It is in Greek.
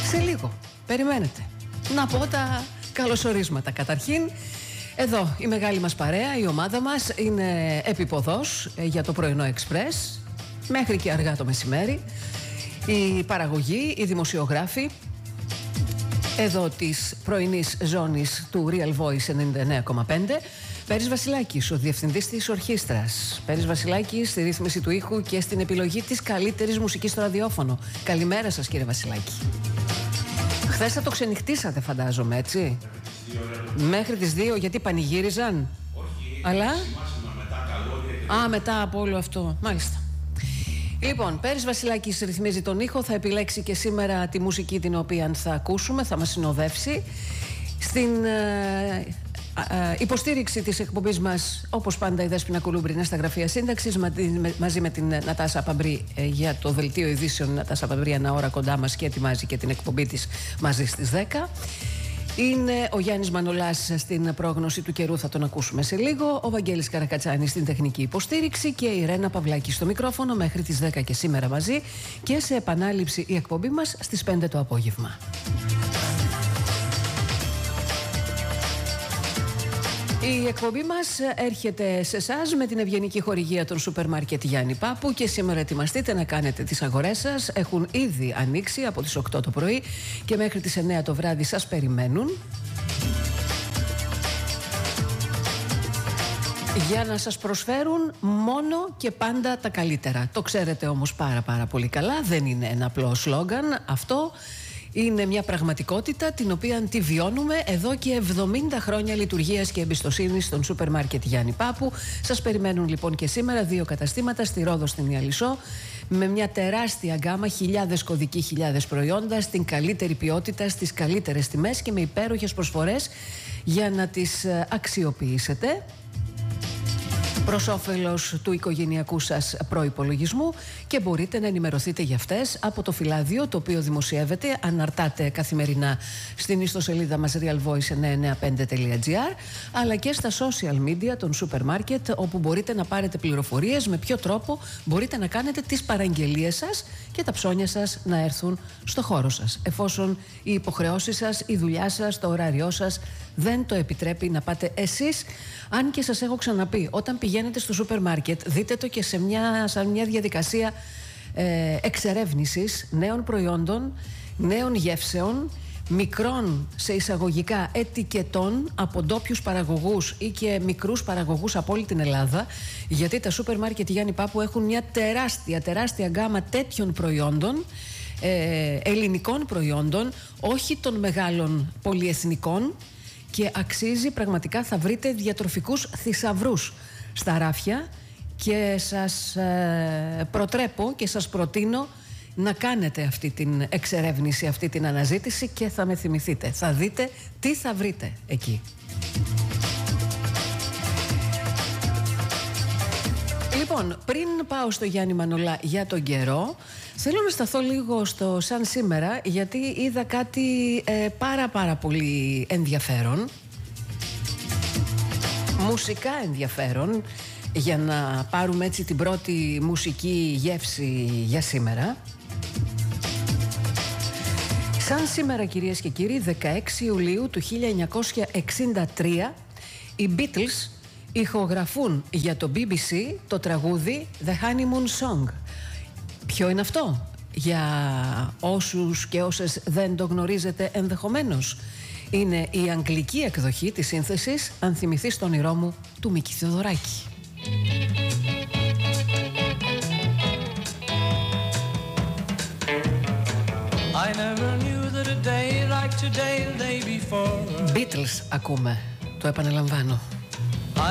Σε λίγο, περιμένετε. Να πω τα καλωσορίσματα. Καταρχήν, εδώ η μεγάλη μας παρέα, η ομάδα μας είναι επιποδός για το πρωινό Εξπρές μέχρι και αργά το μεσημέρι. Η παραγωγή, οι δημοσιογράφοι εδώ της πρωινής ζώνης του Real Voice 99,5. Πέρις Βασιλάκης, ο διευθυντής της ορχήστρας. Πέρις Βασιλάκης στη ρύθμιση του ήχου και στην επιλογή της καλύτερης μουσικής στο ραδιόφωνο. Καλημέρα σας, κύριε Βασιλάκη. Χθες θα το ξενυχτήσατε, φαντάζομαι, έτσι. Μέχρι τις 2, γιατί πανηγύριζαν. Όχι, αλλά μετά καλώδια. Μετά από όλο αυτό, μάλιστα. Λοιπόν, Πέρις Βασιλάκης ρυθμίζει τον ήχο. Θα επιλέξει και σήμερα τη μουσική την οποία θα ακούσουμε, θα μας συνοδεύσει. Στην υποστήριξη της εκπομπής μας, όπως πάντα, η Δέσποινα Κουλούμπρη είναι στα γραφεία σύνταξης μαζί με την Νατάσα Παμπρή για το δελτίο ειδήσεων. Νατάσα Παμπρή ανά ώρα κοντά μας και ετοιμάζει και την εκπομπή της μαζί στις 10. Είναι ο Γιάννης Μανολάς στην πρόγνωση του καιρού, θα τον ακούσουμε σε λίγο. Ο Βαγγέλης Καρακατσάνης στην τεχνική υποστήριξη και η Ρένα Παυλάκη στο μικρόφωνο μέχρι τις 10 και σήμερα μαζί. Και σε επανάληψη η εκπομπή μας στις 5 το απόγευμα. Η εκπομπή μας έρχεται σε εσάς με την ευγενική χορηγία των σούπερ μάρκετ Γιάννη Πάπου και σήμερα ετοιμαστείτε να κάνετε τις αγορές σας. Έχουν ήδη ανοίξει από τις 8 το πρωί και μέχρι τις 9 το βράδυ σας περιμένουν για να σας προσφέρουν μόνο και πάντα τα καλύτερα. Το ξέρετε όμως πάρα πολύ καλά, δεν είναι ένα απλό σλόγγαν αυτό. Είναι μια πραγματικότητα την οποία τη βιώνουμε εδώ και 70 χρόνια λειτουργίας και εμπιστοσύνης στον σούπερ μάρκετ Γιάννη Πάπου. Σας περιμένουν λοιπόν και σήμερα 2 καταστήματα στη Ρόδο, στην Ιαλισσό, με μια τεράστια γκάμα, χιλιάδες κωδικοί, χιλιάδες προϊόντα, στην καλύτερη ποιότητα, στις καλύτερες τιμές και με υπέροχες προσφορές για να τις αξιοποιήσετε προς όφελος του οικογενειακού σας προϋπολογισμού και μπορείτε να ενημερωθείτε για αυτές από το φυλάδιο το οποίο δημοσιεύεται, αναρτάτε καθημερινά στην ιστοσελίδα μας realvoice995.gr αλλά και στα social media των σούπερ μάρκετ, όπου μπορείτε να πάρετε πληροφορίες με ποιο τρόπο μπορείτε να κάνετε τις παραγγελίες σας και τα ψώνια σας να έρθουν στο χώρο σας, εφόσον οι υποχρεώσεις σας, η δουλειά σας, το ωράριό σας δεν το επιτρέπει να πάτε εσείς. Αν και σας έχω ξαναπεί, όταν πηγαίνετε στο σούπερ μάρκετ, δείτε το και σαν μια διαδικασία εξερεύνησης νέων προϊόντων, νέων γεύσεων, μικρών σε εισαγωγικά ετικετών από ντόπιους παραγωγούς ή και μικρούς παραγωγούς από όλη την Ελλάδα, γιατί τα σούπερ μάρκετ Γιάννη Πάπου έχουν μια τεράστια γκάμα τέτοιων προϊόντων, ελληνικών προϊόντων, όχι των μεγάλων πολυεθνικών, και αξίζει πραγματικά. Θα βρείτε διατροφικούς θησαυρούς στα ράφια και σας προτρέπω και σας προτείνω να κάνετε αυτή την εξερεύνηση, αυτή την αναζήτηση και θα με θυμηθείτε. Θα δείτε τι θα βρείτε εκεί. Λοιπόν, πριν πάω στο Γιάννη Μανολά για τον καιρό, θέλω να σταθώ λίγο στο σαν σήμερα, γιατί είδα κάτι πάρα πολύ ενδιαφέρον, μουσικά ενδιαφέρον, για να πάρουμε έτσι την πρώτη μουσική γεύση για σήμερα. Σαν σήμερα, κυρίες και κύριοι, 16 Ιουλίου του 1963, οι Beatles ηχογραφούν για το BBC το τραγούδι The Honeymoon Song. Ποιο είναι αυτό? Για όσους και όσες δεν το γνωρίζετε ενδεχομένως, είναι η αγγλική εκδοχή της σύνθεσης «Αν θυμηθείς τον όνειρό μου» του Μίκη Θεοδωράκη. Beatles ακούμε, το επαναλαμβάνω.